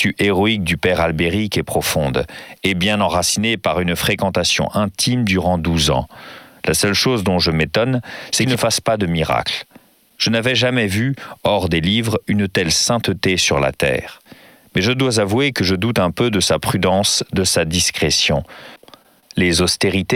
vertu héroïque du père Albéric est profonde et bien enracinée par une fréquentation intime durant 12 ans. La seule chose dont je m'étonne, c'est qu'il ne fasse pas de miracle. Je n'avais jamais vu, hors des livres, une telle sainteté sur la terre. Mais je dois avouer que je doute un peu de sa prudence, de sa discrétion. Les austérités